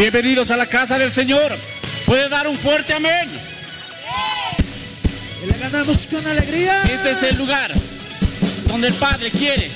Bienvenidos a la casa del Señor. ¿Puede dar un fuerte amén? Y le ganamos con alegría. Este es el lugar donde el Padre quiere